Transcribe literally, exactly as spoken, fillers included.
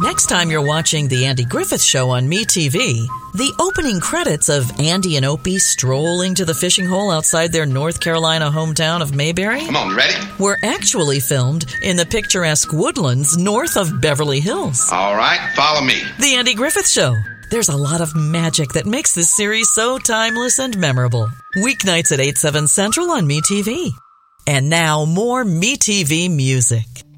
Next time you're watching The Andy Griffith Show on MeTV, the opening credits of Andy and Opie strolling to the fishing hole outside their North Carolina hometown of Mayberry Come on, ready? were actually filmed in the picturesque woodlands north of Beverly Hills. All right, follow me. The Andy Griffith Show. There's a lot of magic that makes this series so timeless and memorable. Weeknights at eight, seven Central on MeTV. And now more MeTV music.